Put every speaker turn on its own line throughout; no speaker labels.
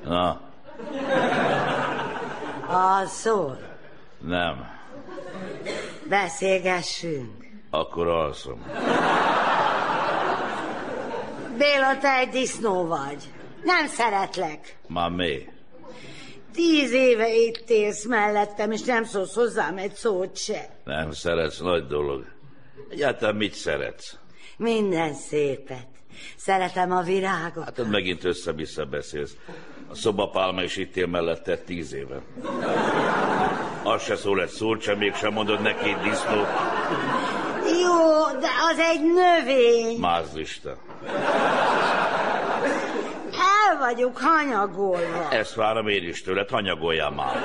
Na.
Alszol?
Nem.
Beszélgessünk.
Akkor alszom.
Béla, te egy disznó vagy. Nem szeretlek.
Már mi?
10 éve itt élsz mellettem, és nem szólsz hozzám egy szót se.
Nem szeretsz, nagy dolog. Egyáltalán mit szeretsz?
Minden szépet. Szeretem a virágot.
Hát megint össze-vissza beszélsz. A szobapálma is itt él mellette 10 éve. Az se szól egy szót sem, mégsem mondod neki disznó.
Jó, de az egy növény.
Mázlista.
El vagyok hanyagolva.
Ezt várom én is tőled, hanyagoljál már.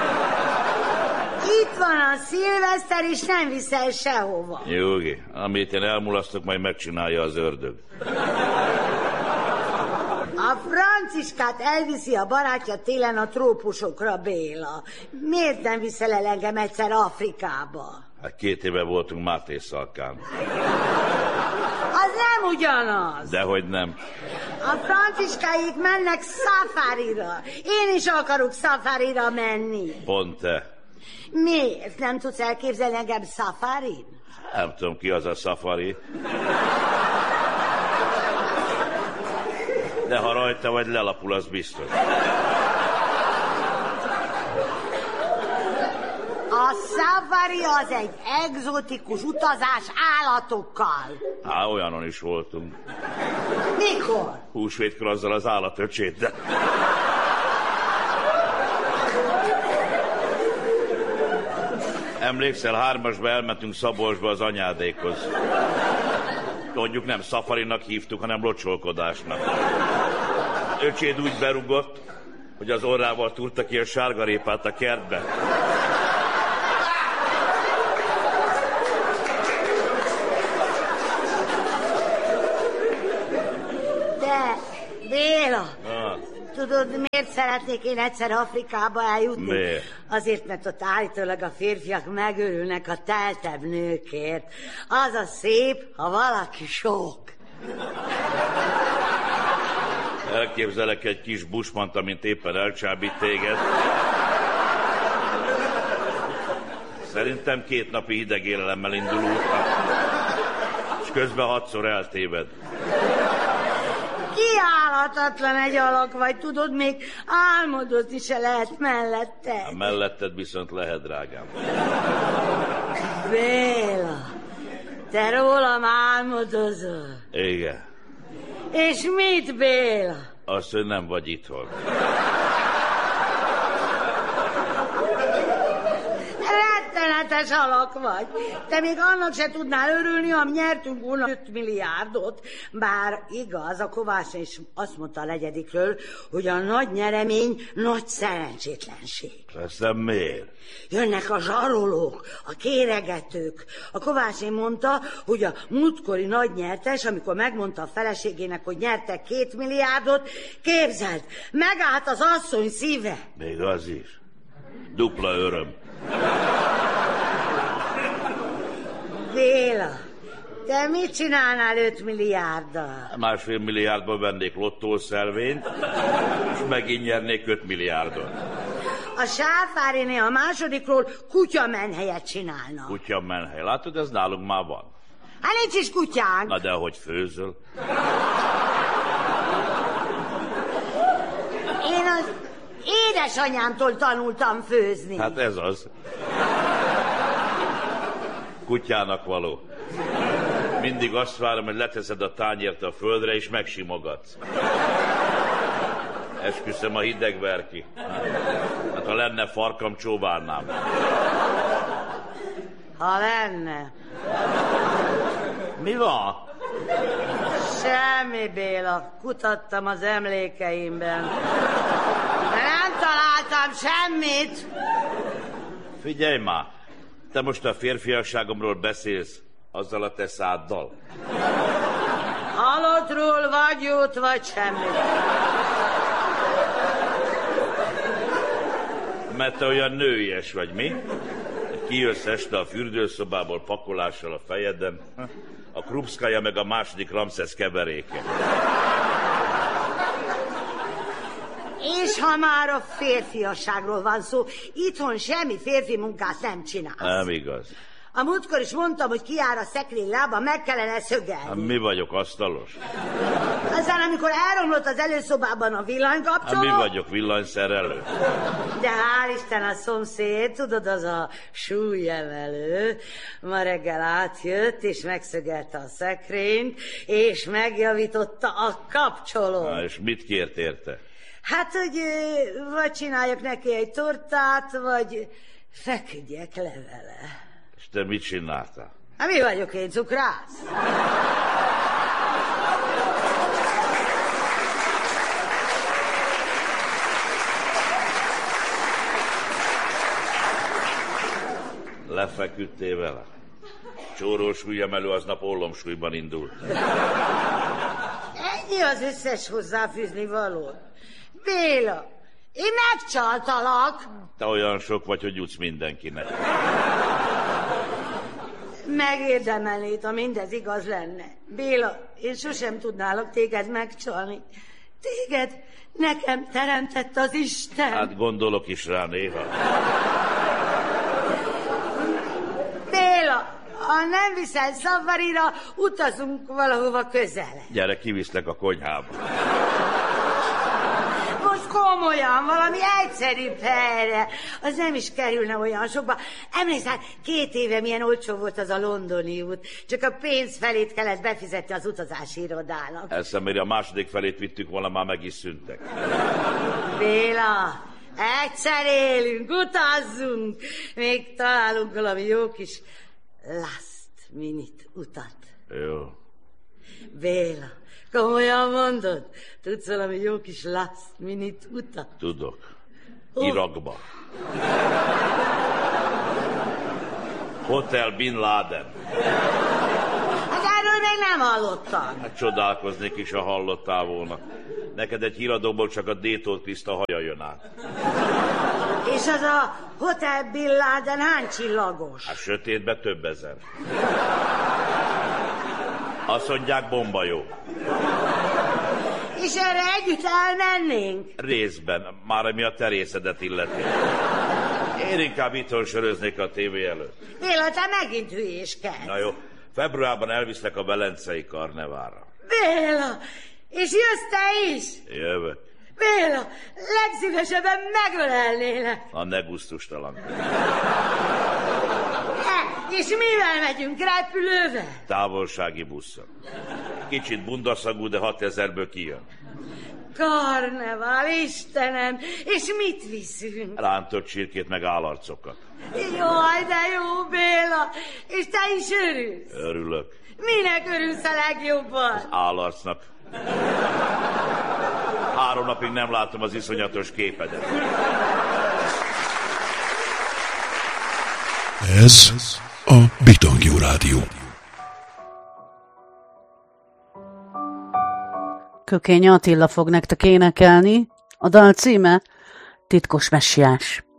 Itt van a szilveszter, és nem viszel sehova.
Jogi, amit én elmulasztok, majd megcsinálja az ördög.
A Franciskát elviszi a barátja télen a trópusokra, Béla. Miért nem viszel el engem egyszer Afrikába?
Hát 2 éve voltunk Máté Szalkán.
Az nem ugyanaz.
Dehogy nem.
A Franciskáik mennek szafárira. Én is akarok szafárira menni.
Pont te.
Miért? Nem tudsz elképzelni engem szafarin?
Nem tudom, ki az a szafari. De ha rajta vagy, lelapul, az biztos.
A szafari az egy egzotikus utazás állatokkal.
Há, olyanon is voltunk.
Mikor?
Húsvétkor azzal az állatöcséddel. Emlékszel, 3-asba elmentünk Szabolcsba az anyádékhoz. Mondjuk nem szafarinak hívtuk, hanem locsolkodásnak. Öcséd úgy berugott, hogy az orrával túrta ki a sárgarépát a kertbe.
De, Béla, tudod, miért szeretnék én egyszer Afrikába eljutni?
Miért?
Azért, mert ott állítólag a férfiak megörülnek a teltebb nőkért. Az a szép, ha valaki sok.
Elképzelek egy kis busmant, amint éppen elcsábít téged. Szerintem 2 napi hideg élelemmel indul útra, és közben 6-szor eltéved.
Kiállhatatlan egy alak vagy, tudod, még álmodozni se lehet melletted.
A melletted viszont lehet, drágám.
Béla, te rólam álmodozol.
Igen.
És mit, Béla?
Azt, hogy nem vagy itthon.
Rettenetes alak vagy. Te még annak se tudnál örülni, ha nyertünk volna 5 milliárdot. Bár igaz, a Kovács is azt mondta a negyedikről, hogy a nagy nyeremény nagy szerencsétlenség.
Aztán miért?
Jönnek a zsarolók, a kéregetők. A Kovács mondta, hogy a múltkori nagy nyertes, amikor megmondta a feleségének, hogy nyertek 2 milliárdot, képzeld, megállt az asszony szíve.
Még az is. Dupla öröm.
Béla, te mit csinálnál 5 milliárddal?
1,5 milliárdból vennék lottószelvényt, és megint nyernék 5 milliárdot.
A Sáfáriné a másodikról kutyamenhelyet csinálnak.
Kutyamenhely. Látod, ez nálunk már van.
Hát nincs is kutyánk.
Na de ahogy főzöl.
Én az édesanyámtól tanultam főzni.
Hát ez az. Kutyának való. Mindig azt várom, hogy leteszed a tányért a földre, és megsimogatsz. Esküszöm, a hideg ver ki. Hát ha lenne farkam, csóválnám.
Ha lenne.
Mi van?
Semmi, Béla. Kutattam az emlékeimben. De nem találtam semmit.
Figyelj már, te most a férfiasságomról beszélsz azzal a te száddal.
Halottról vagy jót, vagy semmit.
Mert te olyan nőies vagy, mi? Kijössz este a fürdőszobából pakolással a fejeden, a Krupszkaja meg a második Ramszesz keveréke.
És ha már a férfiasságról van szó, itthon semmi férfi munkát nem csinálsz.
Nem igaz.
A múltkor is mondtam, hogy kijár a szekrény lába, meg kellene szögelni.
Mi vagyok, asztalos?
Aztán, amikor elromlott az előszobában a villanykapcsoló...
Mi vagyok, villanyszerelő?
De hál' Isten a szomszéd, tudod, az a súlyemelő, ma reggel átjött, és megszögelte a szekrényt, és megjavította a kapcsolót.
És mit kért érte?
Hát, hogy vagy csináljak neki egy tortát, vagy feküdjek le vele.
És te mit csináltál?
Hát mi vagyok én, cukrász?
Lefeküdtél vele? Csóró súlyemelő aznap ollomsúlyban indult.
Ennyi az összes hozzáfűzni való. Béla, én megcsaltalak.
Te olyan sok vagy, hogy jutsz mindenkinek.
Megérdemelnéd, ha mindez igaz lenne. Béla, én sosem tudnálok téged megcsalni. Téged nekem teremtett az Isten.
Hát gondolok is rá néha.
Béla, ha nem viszel Szavarira, utazunk valahova közele.
Gyere, kiviszlek a konyhába.
Most komolyan, valami egyszerűbb helyre. Az nem is kerülne olyan sokba. Emlékszel, 2 éve milyen olcsó volt az a londoni út. Csak a pénz felét kellett befizetni az utazási irodának.
Eszemére a második felét vittük volna, már meg is szűntek.
Béla, egyszer élünk, utazzunk. Még találunk valami jó kis last minute utat.
Jó.
Béla, komolyan mondod? Tudsz valami jó kis last minute utat?
Tudok. Irakba. Hotel Bin Laden.
Hát erről még nem hallottam.
Hát csodálkoznék is, ha hallottál volna. Neked egy híradóból csak a Détól Kriszta haja jön át.
És az a Hotel Bin Laden hány csillagos?
Hát sötétbe több ezer. Azt mondják, bomba jó.
És erre együtt elmennénk?
Részben, már ami a terészedet illeti. Én inkább itthon söröznék a tévé előtt.
Béla, te megint hülyéskedsz.
Na jó, februárban elviszlek a Velencei Karnevára.
Béla, és jössz te is?
Jövök.
Béla, legszívesebben megölelnélek.
A ne gusztustalan.
És mivel megyünk? Repülővel?
Távolsági busszon. Kicsit bundaszagú, de 6000-ből kijön.
Karnevál, Istenem, és mit viszünk?
Rántott csirkét meg állarcokat.
Jaj, de jó, Béla, és te is örülsz?
Örülök.
Minek örülsz a legjobban?
Állarcnak. 3 napig nem látom az iszonyatos képedet.
Ez a Bitangjú Rádió.
Kökény Attila fog nektek énekelni. A dal címe Titkos messiás.